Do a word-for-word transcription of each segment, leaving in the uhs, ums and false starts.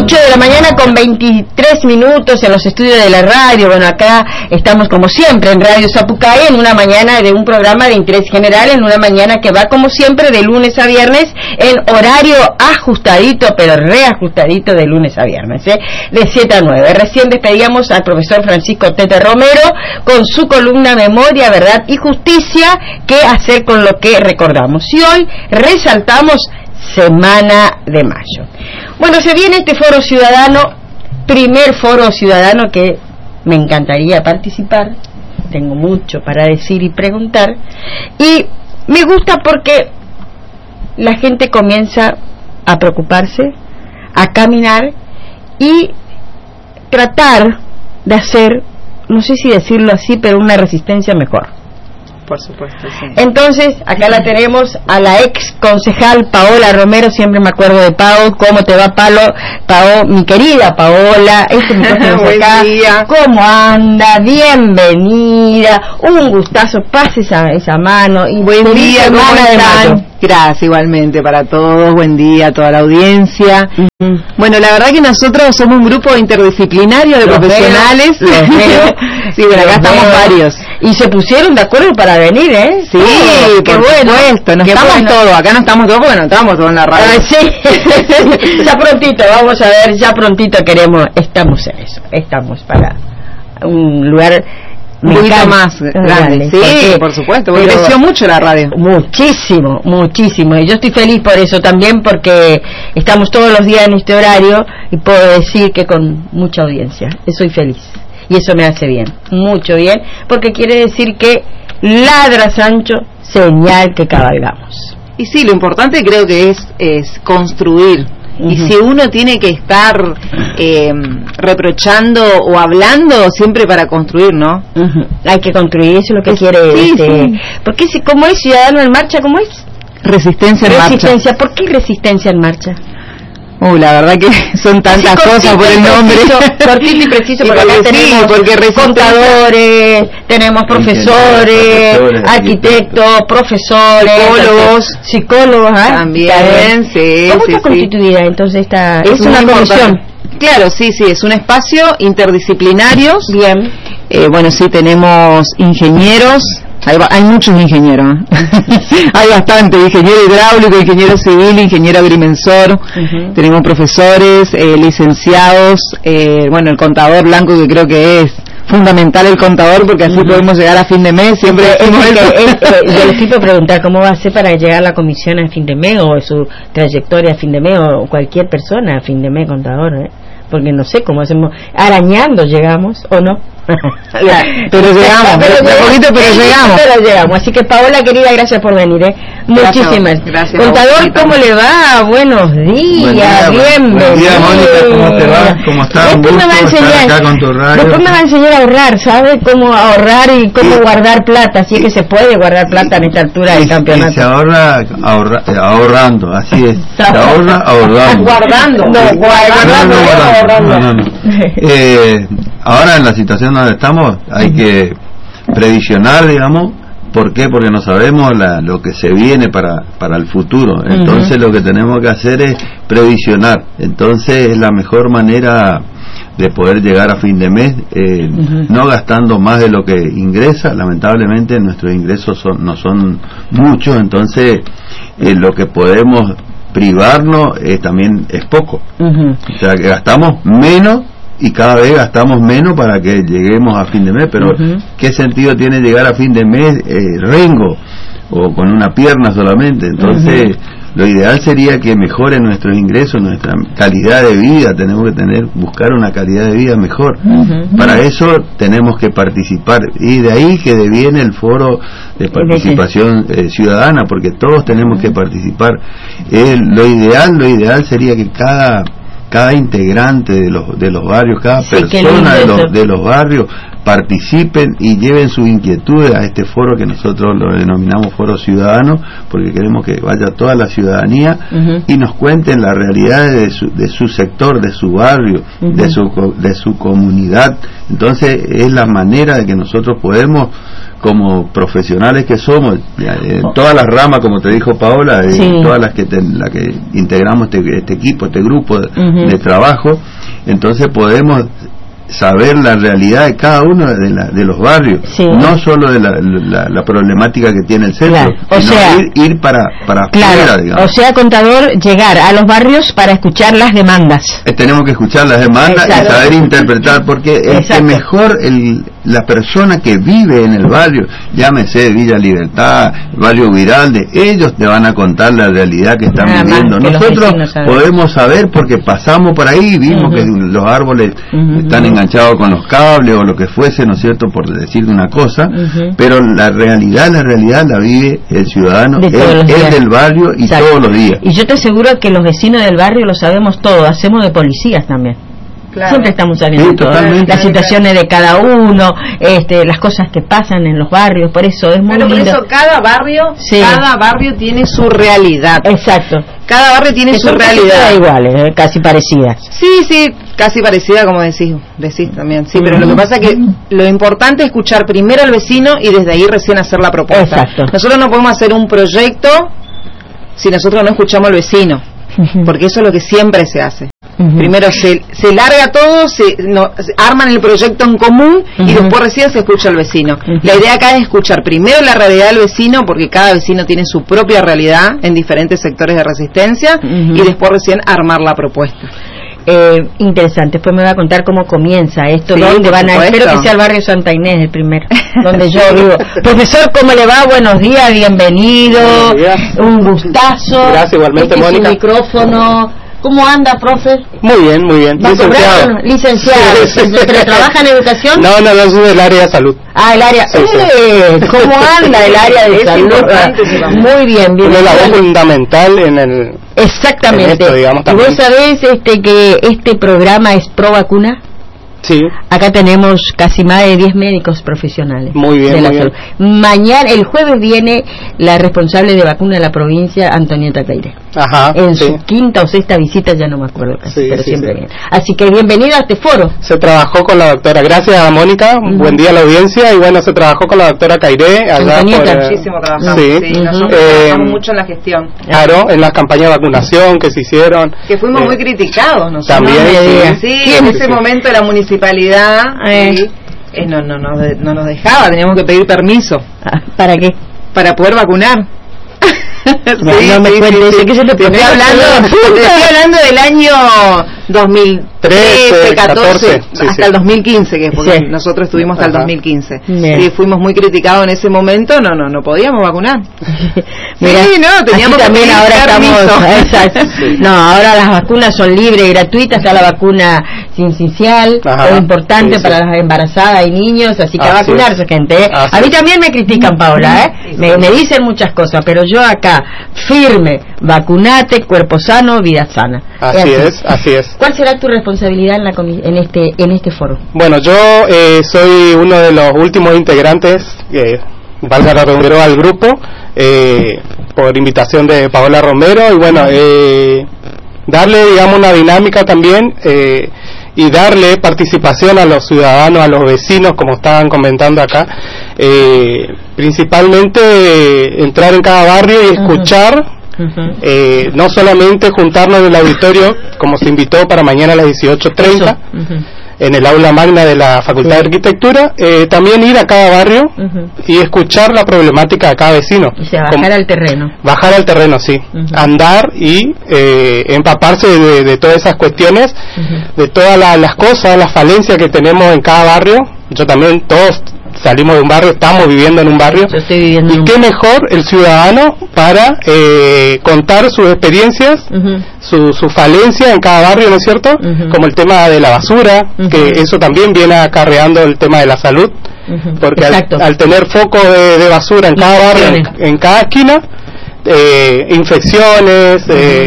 ocho de la mañana con veintitrés minutos en los estudios de la radio. Bueno, acá estamos como siempre en Radio Sapucay, en una mañana de un programa de interés general, en una mañana que va como siempre de lunes a viernes en horario ajustadito, pero reajustadito de lunes a viernes, ¿eh? De siete a nueve. Recién despedíamos al profesor Francisco Tete Romero con su columna Memoria, Verdad y Justicia, qué hacer con lo que recordamos. Y hoy resaltamos Semana de Mayo. Bueno, se viene este foro ciudadano, primer foro ciudadano que me encantaría participar, tengo mucho para decir y preguntar, y me gusta porque la gente comienza a preocuparse, a caminar y tratar de hacer, no sé si decirlo así, pero una resistencia mejor. Por supuesto, sí. Entonces, acá la tenemos a la ex concejal Paola Romero, siempre me acuerdo de Pao. ¿Cómo te va, Palo? Pao, mi querida Paola, este micrófono Buen acá. día. ¿Cómo anda? Bienvenida, un gustazo, pase esa, esa mano y buen día, ¿cómo están? Gracias, igualmente para todos, buen día a toda la audiencia. Uh-huh. Bueno, la verdad que nosotros somos un grupo interdisciplinario de los profesionales. Veo, los veo. Sí, bueno, acá estamos veo. varios. Y se pusieron de acuerdo para venir, ¿eh? Sí, oh, qué bueno. Supuesto. No estamos bueno. todos, acá no estamos todos, bueno, estamos todos en la radio. Ah, sí. Ya prontito, vamos a ver, ya prontito queremos, estamos en eso, estamos para un lugar un poquito más grande. Sí, por supuesto, porque creció mucho la radio. Muchísimo, muchísimo. Y yo estoy feliz por eso también, porque estamos todos los días en este horario y puedo decir que con mucha audiencia. Soy feliz. Y eso me hace bien, mucho bien, porque quiere decir que ladra Sancho, señal que cabalgamos. Y sí, lo importante creo que es, es construir. Uh-huh. Y si uno tiene que estar eh, reprochando o hablando, siempre para construir, ¿no? Uh-huh. Hay que construir, eso es lo que es, quiere sí, este, sí. Porque si, ¿cómo es Ciudadano en Marcha? ¿Cómo es? Resistencia en Resistencia. Marcha. ¿Por qué Resistencia en Marcha? Uh, la verdad que son tantas sí, cosas por el nombre. Cortito y preciso, porque acá tenemos sí, porque contadores, tenemos profesores, profesores arquitectos, profesores, psicólogos, psicólogos, ¿eh? También, También, sí. ¿Cómo sí, está sí. constituida entonces esta? Es, es una, una comisión. Claro, sí, sí, es un espacio interdisciplinarios. Bien. Eh, bueno, sí, tenemos ingenieros. Hay, hay muchos ingenieros, ¿eh? Hay bastante, ingeniero hidráulico, ingeniero civil, ingeniero agrimensor, uh-huh. Tenemos profesores, eh, licenciados, eh, bueno, el contador blanco, que creo que es fundamental el contador, porque así uh-huh. podemos llegar a fin de mes, siempre es, es, es, es, yo les quiero preguntar cómo va a ser para llegar a la comisión a fin de mes, o su trayectoria a fin de mes, o cualquier persona a fin de mes, contador, ¿eh? Porque no sé cómo hacemos, arañando llegamos, ¿o no? pero llegamos, pero, pero, poquito, pero llegamos. Pero llegamos. Así que Paola, querida, gracias por venir, ¿eh? Muchísimas gracias. Contador, ¿cómo le va? Buenos días, bienvenido. Buen día, Mónica, ¿cómo te va? ¿Cómo estás? Después me va a enseñar, acá con tu radio. Después me va a enseñar a ahorrar, ¿sabe? Cómo ahorrar y cómo sí. guardar plata, así es que se puede guardar plata en esta altura del campeonato. Y se ahorra ahorra, ahorrando, así es. Se ahorra ahorrando. Guardando. No, guardando. No, no, no. Eh, ahora en la situación donde estamos hay que previsionar, digamos. ¿Por qué? Porque no sabemos la, lo que se viene para, para el futuro. Entonces uh-huh. lo que tenemos que hacer es previsionar. Entonces es la mejor manera de poder llegar a fin de mes, eh, uh-huh. no gastando más de lo que ingresa. Lamentablemente nuestros ingresos son, no son muchos, entonces eh, lo que podemos privarnos eh, también es poco. Uh-huh. O sea que gastamos menos y cada vez gastamos menos para que lleguemos a fin de mes, pero uh-huh. ¿qué sentido tiene llegar a fin de mes eh, rengo o con una pierna solamente? Entonces uh-huh. lo ideal sería que mejore nuestros ingresos, nuestra calidad de vida. Tenemos que tener buscar una calidad de vida mejor. Uh-huh. Para eso tenemos que participar, y de ahí que deviene el foro de participación eh, ciudadana, porque todos tenemos uh-huh. que participar. Eh, lo ideal, lo ideal sería que cada cada integrante de los de los barrios, cada sí, persona de los, de los barrios participen y lleven sus inquietudes a este foro que nosotros lo denominamos Foro Ciudadano, porque queremos que vaya toda la ciudadanía uh-huh. y nos cuenten la realidad de su, de su sector, de su barrio, uh-huh. de su de su comunidad. Entonces es la manera de que nosotros podemos, como profesionales que somos, en todas las ramas, como te dijo Paola, sí. en todas las que te, la que integramos este, este equipo, este grupo de, uh-huh. de trabajo, entonces podemos saber la realidad de cada uno de, la, de los barrios, sí. no solo de la, la, la problemática que tiene el centro, claro. o sino sea, ir, ir para, para claro. afuera, digamos. O sea, contador, llegar a los barrios para escuchar las demandas. Eh, tenemos que escuchar las demandas Exacto. y saber interpretar, porque es que mejor el, la persona que vive en el barrio, llámese Villa Libertad, Barrio Viralde, ellos te van a contar la realidad que están Nada viviendo. Nosotros podemos saber porque pasamos por ahí, vimos uh-huh. que los árboles uh-huh. están enganchados con los cables o lo que fuese, ¿no es cierto?, por decir una cosa, uh-huh. pero la realidad, la realidad la vive el ciudadano, es del barrio y Exacto. todos los días. Y yo te aseguro que los vecinos del barrio lo sabemos todo, hacemos de policías también. Claro. Siempre estamos sabiendo sí, todo, las situaciones de cada uno, este, las cosas que pasan en los barrios, por eso es muy Pero lindo. por eso cada barrio, sí. cada barrio tiene su realidad. Exacto. Cada barrio tiene que su realidad. Iguales, eh, casi parecidas. Sí, sí, casi parecida como decís, decís también. Sí, pero mm. lo que pasa es que lo importante es escuchar primero al vecino y desde ahí recién hacer la propuesta. Exacto. Nosotros no podemos hacer un proyecto si nosotros no escuchamos al vecino, porque eso es lo que siempre se hace. Uh-huh. Primero se, se larga todo, se, no, se arman el proyecto en común uh-huh. y después recién se escucha al vecino. Uh-huh. La idea acá es escuchar primero la realidad del vecino, porque cada vecino tiene su propia realidad en diferentes sectores de resistencia uh-huh. y después recién armar la propuesta. Eh, interesante, después me va a contar cómo comienza esto, sí, dónde van a, espero que sea el barrio Santa Inés el primero, donde yo vivo. Profesor, ¿cómo le va? Buenos días, bienvenido, Buenos días. Un gustazo. Gracias, igualmente, este Mónica. Es el micrófono. ¿Cómo anda, profe? Muy bien, muy bien. Licenciado. Licenciado. Sí, sí. ¿Pero trabaja en educación? No, no, no, soy del área de salud. Ah, el área. Sí, eh, sí. ¿Cómo anda el área de salud? Muy bien, bien. Una labor fundamental en el. Exactamente. En esto, digamos, ¿Y vos sabés este, que este programa es pro vacuna? Sí. Acá tenemos casi más de diez médicos profesionales. Muy bien, de la muy salud. Bien. Mañana, el jueves, viene la responsable de vacuna de la provincia, Antonieta Claire. Ajá. En sí. su quinta o sexta visita, ya no me acuerdo casi, sí, pero sí, siempre sí. viene. Así que bienvenida a este foro. Se trabajó con la doctora, gracias a Mónica, uh-huh. buen día a la audiencia, y bueno, se trabajó con la doctora Claire. Antonieta. Por, muchísimo trabajamos, sí. sí. Uh-huh. Nosotros eh, trabajamos mucho en la gestión. Claro, en las campañas de vacunación que se hicieron. Que fuimos eh, muy criticados nosotros. También, no, sí. Sí, en ese sí. momento la municipalidad eh. Sí, eh, no, no, no, no nos dejaba, teníamos que pedir permiso. ¿Para qué? Para poder vacunar. No, sí, no me sí, cuentes, sí, que se te, te, estoy hablando, te estoy hablando del año dos mil trece, catorce, sí, hasta sí. el dos mil quince, que es porque sí. nosotros estuvimos hasta Ajá. el dos mil quince. Bien. Sí, fuimos muy criticados en ese momento, no, no, no podíamos vacunar. Mira, sí, no, teníamos que también ahora estamos, exacto. Sí. No, ahora las vacunas son libres y gratuitas, está la vacuna sincicial, es importante sí, sí. para las embarazadas y niños, así que así a vacunarse, es. gente. ¿eh? A mí también me critican, Paola, ¿eh? Sí, me, me dicen muchas cosas, pero yo acá firme, vacunate, cuerpo sano, vida sana. Así, así es, así es. ¿Cuál será tu responsabilidad en la en este en este foro? Bueno, yo eh, soy uno de los últimos integrantes, eh, valga la redundancia, al grupo, eh, por invitación de Paola Romero, y bueno, eh, darle, digamos, una dinámica también, eh, y darle participación a los ciudadanos, a los vecinos, como estaban comentando acá, eh, principalmente eh, entrar en cada barrio y escuchar, uh-huh. eh, no solamente juntarnos en el auditorio, como se invitó para mañana a las dieciocho treinta, uh-huh. en el aula magna de la Facultad sí. de Arquitectura, eh, también ir a cada barrio uh-huh. y escuchar la problemática de cada vecino. O sea, bajar como, al terreno. Bajar al terreno, sí. Uh-huh. Andar y eh, empaparse de, de todas esas cuestiones, uh-huh. de todas la, las cosas, las falencias que tenemos en cada barrio. Yo también, todos salimos de un barrio, estamos viviendo en un barrio. Yo estoy viviendo y en qué un... mejor el ciudadano para eh, contar sus experiencias, uh-huh. su, su falencia en cada barrio, ¿no es cierto? Uh-huh. Como el tema de la basura, uh-huh. que eso también viene acarreando el tema de la salud, uh-huh. porque al, al tener foco de, de basura en cada barrio, en, en cada esquina, eh, infecciones, uh-huh. eh,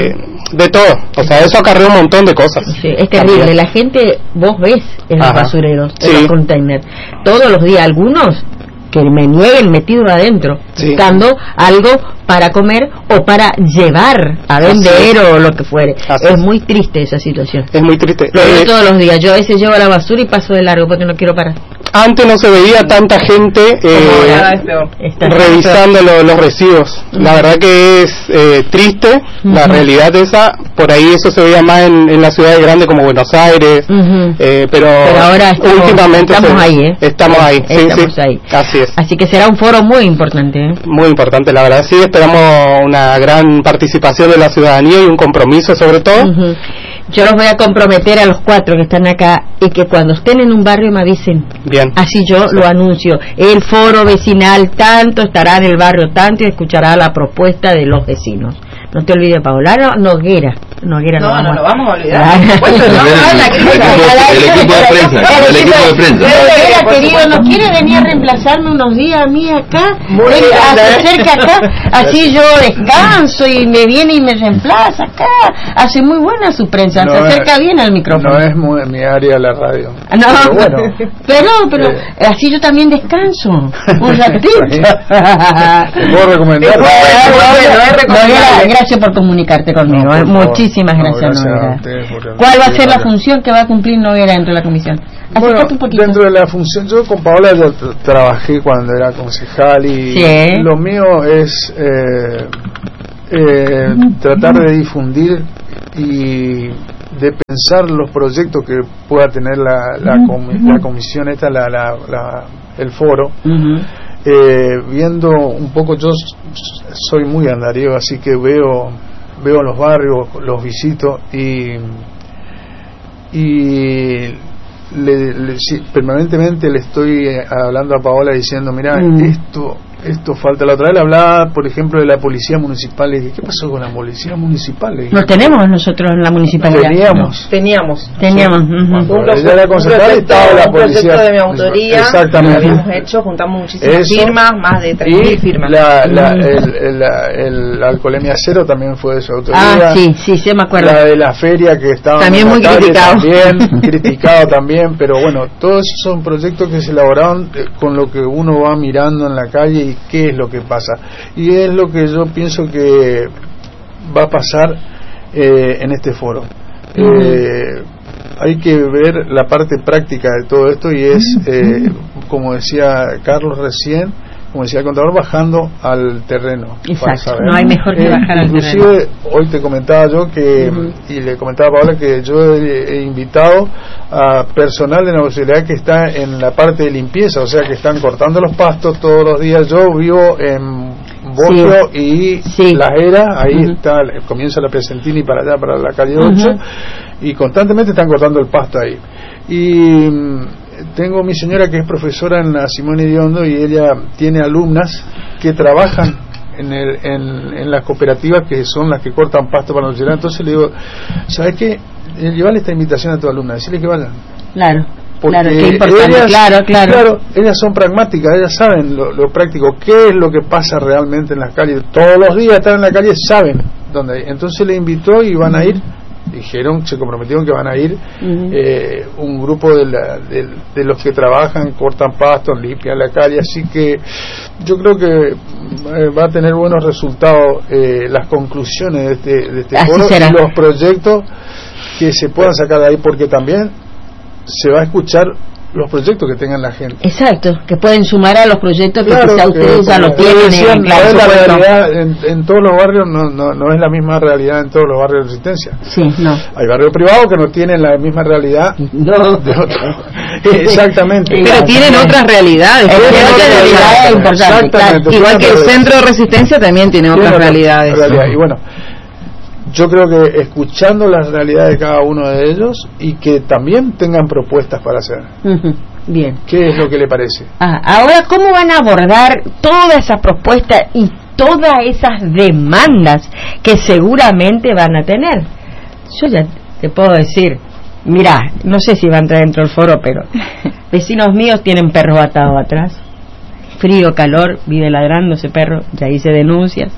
de todo, o sea, eso acarrea un montón de cosas. Sí, es terrible, también. La gente, vos ves en los basureros, en sí. los containers, todos los días, algunos que me nieguen metido adentro, sí. buscando algo para comer o para llevar a vender o lo que fuere. Así es muy triste esa situación. Es muy triste. Lo veo eh, todos los días. Yo a veces llevo la basura y paso de largo porque no quiero parar. Antes no se veía tanta gente eh, revisando lo, los residuos. Uh-huh. La verdad que es eh, triste, uh-huh. la realidad esa. Por ahí eso se veía más en, en las ciudades grandes como Buenos Aires, uh-huh. eh, pero, pero ahora estamos, últimamente estamos se, ahí, ¿eh? Estamos ahí, sí, estamos sí. ahí. Así es. Así que será un foro muy importante, ¿eh? Muy importante, la verdad. Sí, esperamos una gran participación de la ciudadanía y un compromiso sobre todo. Uh-huh. Yo los voy a comprometer a los cuatro que están acá y que cuando estén en un barrio me avisen. Bien. Así yo sí. lo anuncio. El foro vecinal tanto estará en el barrio tanto y escuchará la propuesta de los vecinos. No te olvides, Paola Noguera. Noguera no, no, no, vamos no vamos a olvidar. Bueno, el, el, el equipo de prensa. El equipo de prensa. Noguera, querido, ¿no quiere venir a reemplazarme unos días a mí acá? Muy bien. Se acerca acá, así yo descanso y me viene y me reemplaza acá. Hace muy buena su prensa, no se acerca es, bien al micrófono. No es muy, mi área la radio. No, pero bueno. Pero, pero eh. así yo también descanso. Un ratito. ¿Te puedo recomendar? Gracias por comunicarte conmigo. No, por Muchísimas gracias, no, gracias Noguera. ¿Cuál va a ser la función que va a cumplir Noguera dentro de la comisión? Bueno, dentro de la función, yo con Paola yo t- trabajé cuando era concejal y sí. lo mío es eh, eh, tratar de difundir y de pensar los proyectos que pueda tener la, la, comi- la comisión esta, la, la, la, el foro. Uh-huh. Eh, viendo un poco, yo soy muy andariego, así que veo veo los barrios, los visito y y le, le, sí, permanentemente le estoy hablando a Paola diciendo, mira, mm. esto esto falta. La otra vez le hablaba, por ejemplo, de la policía municipal. Le dije, ¿qué pasó con la policía municipal? No tenemos nosotros en la municipalidad. Teníamos. No. Teníamos. Teníamos. Sí. Uh-huh. Cuando ella era concejal estaba la policía. Un proyecto de mi autoría. Exactamente. Lo habíamos hecho, juntamos muchísimas Eso, firmas, más de tres mil firmas. La, la, el, el, la, el alcoholemia cero también fue de su autoría. Ah, sí, sí, sí, me acuerdo. La de la feria que estaba también muy calle, criticado. También, criticado también, pero bueno, todos esos son proyectos que se elaboraron con lo que uno va mirando en la calle y qué es lo que pasa. Y es lo que yo pienso que va a pasar eh, en este foro. Mm. Eh, hay que ver la parte práctica de todo esto y es, eh, como decía Carlos recién, como decía el contador, bajando al terreno. Exacto, no hay mejor que eh, bajar al inclusive, terreno. Inclusive hoy te comentaba yo que, uh-huh. y le comentaba a Paola que yo he, he invitado a personal de neuroseguridad que está en la parte de limpieza, o sea que están cortando los pastos todos los días. Yo vivo en Boquio sí. y sí. Las Heras, ahí uh-huh. está, comienza la Presentini para allá, para la calle ocho, uh-huh. y constantemente están cortando el pasto ahí. Y tengo mi señora que es profesora en la Simón Iriondo y ella tiene alumnas que trabajan en, el, en, en las cooperativas que son las que cortan pasto para los ciudadanos. Entonces le digo, ¿sabes qué? Llevarle esta invitación a tu alumna, decirle que vayan. Claro. Porque claro, qué importante, ellas, claro, claro. claro, ellas son pragmáticas, ellas saben lo, lo práctico, qué es lo que pasa realmente en las calles. Todos los días están en la calle, saben dónde hay. Entonces le invitó y van a ir. Dijeron, se comprometieron que van a ir uh-huh. eh, un grupo de, la, de, de los que trabajan, cortan pastos, limpian la calle, así que yo creo que eh, va a tener buenos resultados eh, las conclusiones de este, de este foro y los proyectos que se puedan sacar de ahí, porque también se va a escuchar los proyectos que tengan la gente. Exacto, que pueden sumar a los proyectos claro, que quizá ustedes que, ya lo tienen. Decían, en, claro, no es la realidad en, en todos los barrios, no, no, no es la misma realidad en todos los barrios de Resistencia. Sí, no. Hay barrios privados que no tienen la misma realidad no. de otros. Exactamente. Pero tienen otras realidades. Tienen otras realidades importantes. Claro. Igual que el centro de Resistencia también tiene otras tiene realidades. Realidad. Y bueno, yo creo que escuchando las realidades de cada uno de ellos y que también tengan propuestas para hacer. Uh-huh. Bien. ¿Qué es lo que le parece? Ah, ahora, ¿cómo van a abordar toda esa propuesta y todas esas demandas que seguramente van a tener? Yo ya te puedo decir, mirá, no sé si va a entrar dentro del foro, pero vecinos míos tienen perros atados atrás. Frío, calor, vive ladrando ese perro, ya hice denuncias.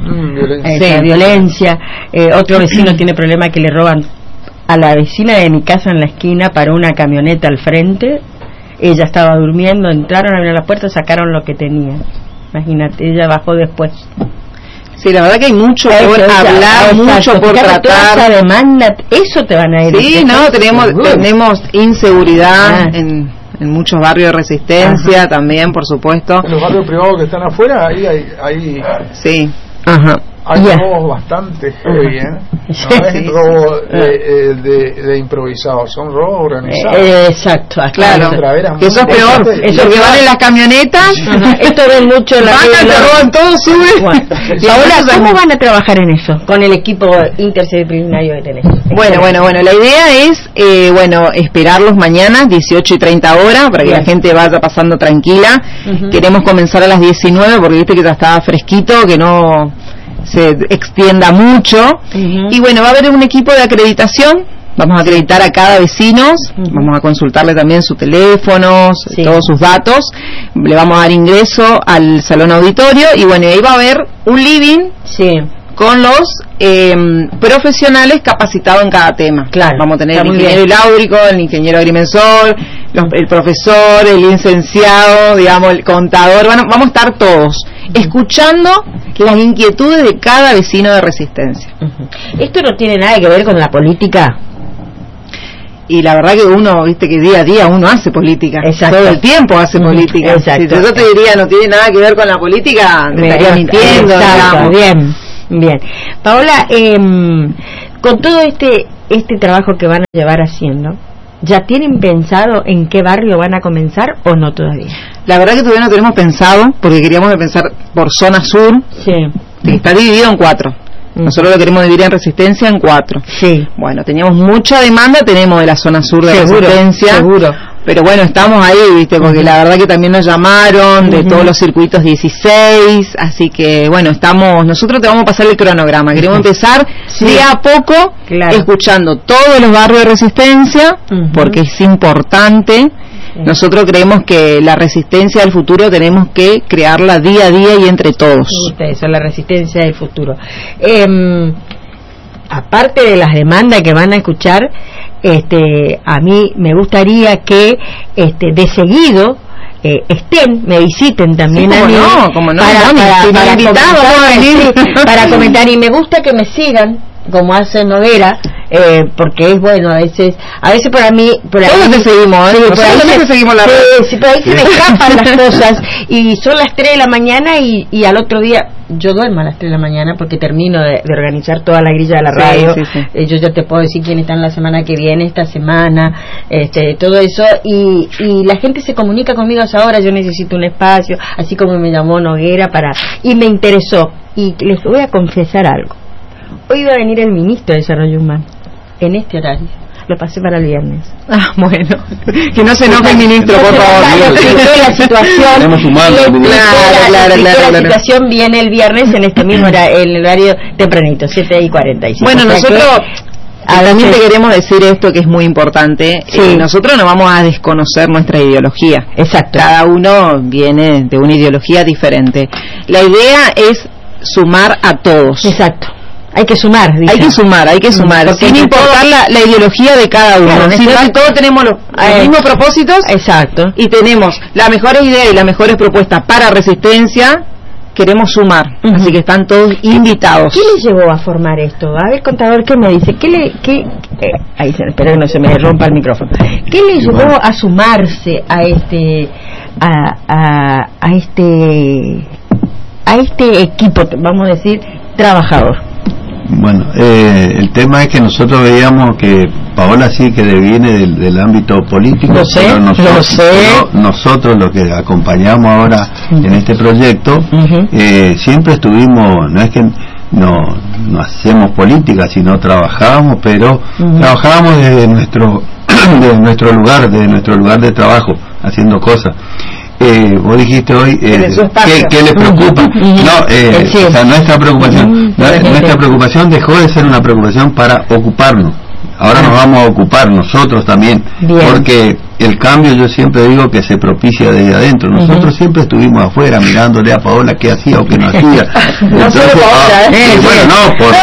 Mm, violencia. Eh, Sí. violencia. Eh, otro vecino tiene problema que le roban a la vecina de mi casa en la esquina, paró una camioneta al frente, ella estaba durmiendo, entraron, abrieron la puerta, sacaron lo que tenía. Imagínate, ella bajó después. Sí, la verdad que hay mucho Eso, por esa- hablar, exacto, mucho por fíjate, toda esa tratar. demanda, eso te van a ir. Sí, no, tenemos Seguro. tenemos inseguridad Ah. en, en muchos barrios de Resistencia. Ajá. También, por supuesto. En los barrios privados que están afuera, ahí hay, hay, Sí. Ajá. hay Ya. robos bastante heavy, ¿eh? No Sí, es sí, robo sí. de, eh, de, de improvisado, son robos organizados. Eh, exacto, acá Claro, otra vez, que eso es muy peor, fuerte. eso que van en las camionetas, Ajá, esto ven mucho en la bajan, radio. te roban todo, suben. Bueno, Y ahora, entonces- ¿cómo van a trabajar en eso? Con el equipo interdisciplinario que tenés. Bueno, bueno, bueno, la idea es, eh, bueno, esperarlos mañana, dieciocho y treinta horas, para que Bien. la gente vaya pasando tranquila. Ujú. Queremos comenzar a las diecinueve, porque viste que ya estaba fresquito, que no se extienda mucho. Ujú. Y bueno, va a haber un equipo de acreditación. Vamos a acreditar a cada vecino, Ujú. vamos a consultarle también su teléfono, Sí. todos sus datos, le vamos a dar ingreso al salón auditorio y bueno, ahí va a haber un living Sí. con los eh, profesionales capacitados en cada tema. Claro, Vamos a tener está el muy ingeniero bien. hidráulico, el ingeniero agrimensor, los- el profesor, el licenciado, digamos, el contador. Bueno, vamos a estar todos escuchando las inquietudes de cada vecino de Resistencia. Ujú. Esto no tiene nada que ver con la política. Y la verdad que uno, viste que día a día uno hace política. Exacto. Todo el tiempo hace Ujú, política. exacto. Si yo te diría no tiene nada que ver con la política, te estaría mintiendo. Exacto, digamos. bien, bien. Paola, em, con todo este este trabajo que van a llevar haciendo, ¿ya tienen pensado en qué barrio van a comenzar o no todavía? La verdad que todavía no tenemos pensado, porque queríamos pensar por zona sur, Sí. que está dividido en cuatro. Nosotros lo queremos dividir en Resistencia en cuatro. Sí. Bueno, teníamos mucha demanda, tenemos de la zona sur de Seguro, Resistencia. seguro. Pero bueno, estamos ahí, viste, porque la verdad que también nos llamaron de Ujú. todos los circuitos dieciséis, así que bueno, estamos, nosotros te vamos a pasar el cronograma. Queremos empezar Sí. día a poco, Claro. escuchando todos los barrios de Resistencia, Ujú. porque es importante. Nosotros creemos que la resistencia del futuro tenemos que crearla día a día y entre todos. Ustedes son la resistencia del futuro. Em, aparte de las demandas que van a escuchar, este, a mí me gustaría que este, de seguido eh, estén, me visiten también Sí, a cómo mí no, cómo no, para, Moni, para, si nos para invitamos, comentar, vamos a venir. sí, para comentar, y me gusta que me sigan como hace Noguera, eh, porque es bueno a veces, a veces para mí, por ahí, Todos te seguimos, ¿eh? sí, por Nosotros ahí también se- te seguimos la sí, red. sí, por ahí se me escapan las cosas y son las tres de la mañana y, y al otro día yo duermo a las tres de la mañana porque termino de, de organizar toda la grilla de la Sí, radio. sí, sí. Eh, yo ya te puedo decir quién está en la semana que viene, esta semana, este, todo eso, y, y la gente se comunica conmigo a esa hora. Yo necesito un espacio, así como me llamó Noguera para, y me interesó, y les voy a confesar algo. Hoy va a venir el ministro de Desarrollo Humano en este horario. Lo pasé para el viernes. Ah, bueno, que no se enoje el ministro, por No, favor. le expliqué la situación. Tenemos un mando, le expliqué claro, la- claro, le expliqué claro, la claro. situación viene el viernes en este mismo hora, en el horario tempranito, siete y cuarenta y cinco. Bueno, O sea nosotros que, a también te veces- queremos decir esto que es muy importante. Sí. Eh, nosotros no vamos a desconocer nuestra ideología. Exacto. Cada uno viene de una ideología diferente. La idea es sumar a todos. Exacto. Hay que sumar, Hay dicen. que sumar, hay que sumar, Porque sin entre importar todos- la, la ideología de cada uno. Claro, sino necesitamos- que todos tenemos los, los Eh, mismos propósitos Exacto. y tenemos las mejores ideas y las mejores propuestas para Resistencia. Queremos sumar, Ujú. así que están todos invitados. ¿Qué le llevó a formar esto? A ver, contador, ¿qué me dice? ¿Qué le, qué, eh, ahí se, espera que no se me rompa el micrófono. ¿Qué le llevó a sumarse a este, a, a, a este, a este equipo, vamos a decir, trabajador? Bueno, eh, el tema es que nosotros veíamos que Paola sí que viene del, del ámbito político, Lo sé, pero nosotros, lo sé. pero nosotros los que acompañamos ahora en este proyecto, Ujú. eh, siempre estuvimos, no es que no, no hacemos política, sino trabajábamos, pero Ujú. trabajábamos desde nuestro, desde nuestro lugar, desde nuestro lugar de trabajo, haciendo cosas. Eh, vos dijiste hoy eh, Desde su espacio. ¿qué, qué les preocupa. Ujú. No, eh, Sí. o sea, nuestra preocupación, Ujú. no- nuestra preocupación dejó de ser una preocupación para ocuparnos ahora nos vamos a ocupar nosotros también, Bien. porque el cambio, yo siempre digo que se propicia desde adentro. Nosotros uh-huh. siempre estuvimos afuera mirándole a Paola qué hacía o qué no hacía. No Entonces, solo Paola, ah, ¿eh? y bueno, no, por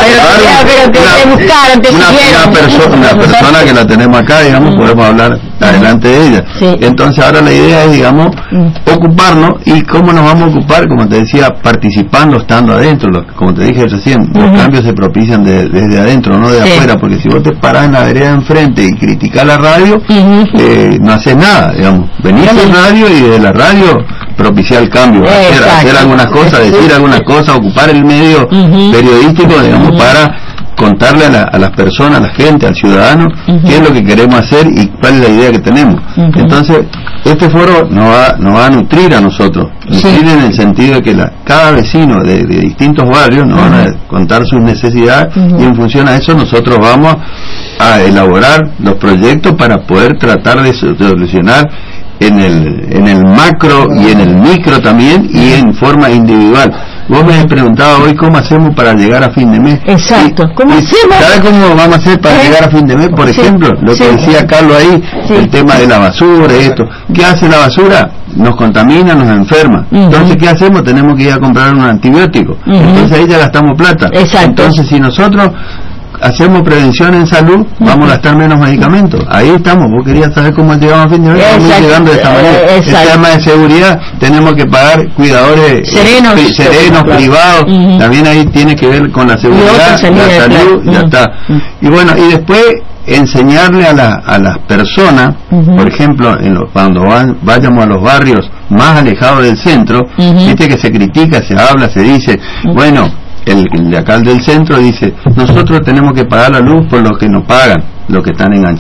pero te buscaron, te una, una, persona, una persona que la tenemos acá, digamos, uh-huh. podemos hablar adelante de ella. Sí. Entonces ahora la idea es, digamos, uh-huh. ocuparnos. ¿Y cómo nos vamos a ocupar? Como te decía, participando, estando adentro. Lo, como te dije recién, uh-huh. los cambios se propician de, desde adentro, no de sí. afuera, porque si vos te parás en la vereda enfrente y criticás la radio, uh-huh. eh, no haces nada, digamos. Venís a la radio y de la radio propiciar el cambio, hacer, hacer algunas cosas, decir algunas cosas, ocupar el medio uh-huh. periodístico, digamos, uh-huh. para contarle a, la, a las personas, a la gente, al ciudadano, uh-huh. qué es lo que queremos hacer y cuál es la idea que tenemos. Uh-huh. Entonces, este foro nos va, nos va a nutrir a nosotros, nutrir sí. en el sentido de que la, cada vecino de, de distintos barrios nos uh-huh. van a contar sus necesidades uh-huh. y en función a eso nosotros vamos a elaborar los proyectos para poder tratar de solucionar en el en el macro y en el micro también y en forma individual. Vos me has preguntado hoy cómo hacemos para llegar a fin de mes. Exacto. Y, ¿Cómo y, hacemos? ¿Sabes cómo vamos a hacer para ¿Eh? llegar a fin de mes? Por sí. ejemplo, lo sí. que decía Carlos ahí, sí. el tema de la basura, esto. ¿Qué hace la basura? Nos contamina, nos enferma. Uh-huh. Entonces, ¿qué hacemos? Tenemos que ir a comprar un antibiótico. Uh-huh. Entonces ahí ya gastamos plata. Exacto. Entonces, si nosotros hacemos prevención en salud, vamos a gastar menos medicamentos. Ahí estamos. Vos querías saber cómo llegamos a fin de mes, vamos llegando de esta manera. El tema de seguridad, tenemos que pagar cuidadores serenos, eh, serenos claro. privados. Uh-huh. También ahí tiene que ver con la seguridad, la salud, claro. ya uh-huh. está. Uh-huh. Y bueno, y después enseñarle a, la, a las personas, uh-huh. por ejemplo, en lo, cuando van, vayamos a los barrios más alejados del centro, uh-huh. viste que se critica, se habla, se dice, uh-huh. bueno, el, el de acá del centro dice, nosotros tenemos que pagar la luz por los que nos pagan, los que están enganchados.